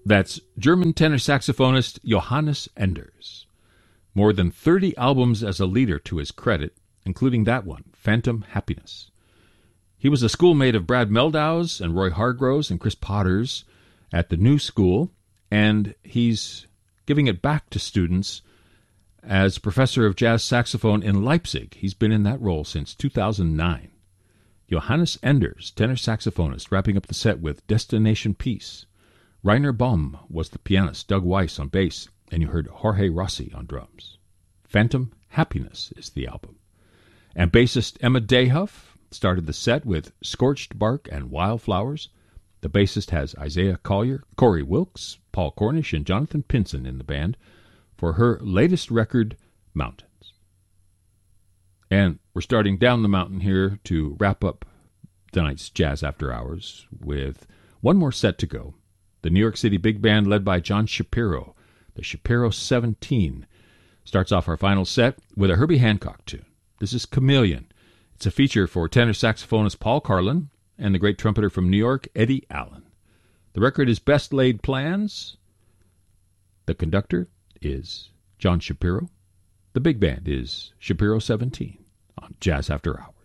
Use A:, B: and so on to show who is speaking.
A: That's German tenor saxophonist Johannes Enders. More than 30 albums as a leader to his credit, including that one, Phantom Happiness. He was a schoolmate of Brad Meldau's and Roy Hargrove's and Chris Potter's at the New School, and he's giving it back to students as professor of jazz saxophone in Leipzig. He's been in that role since 2009. Johannes Enders, tenor saxophonist, wrapping up the set with Destination Peace. Rainer Baum was the pianist, Doug Weiss on bass, and you heard Jorge Rossi on drums. Phantom Happiness is the album. And bassist Emma Dayhuff started the set with Scorched Bark and Wildflowers. The bassist has Isaiah Collier, Corey Wilkes, Paul Cornish, and Jonathan Pinson in the band for her latest record, Mountains. And we're starting down the mountain here to wrap up tonight's Jazz After Hours with one more set to go. The New York City Big Band, led by John Shapiro, the Shapiro 17, starts off our final set with a Herbie Hancock tune. This is Chameleon. It's a feature for tenor saxophonist Paul Carlin and the great trumpeter from New York, Eddie Allen. The record is Best Laid Plans. The conductor is John Shapiro. The big band is Shapiro 17 on Jazz After Hours.